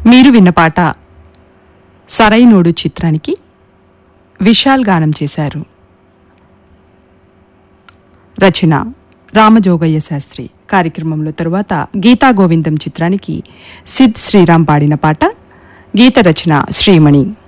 మీరు విన్న పాట సరైనోడు చిత్రానికి విశాల్ గానం చేశారు. రచన రామజోగయ్య శాస్త్రి. కార్యక్రమంలో తరువాత గీతా గోవిందం చిత్రానికి సిద్ శ్రీరామ్ పాడిన పాట, గీత రచన శ్రీమణి.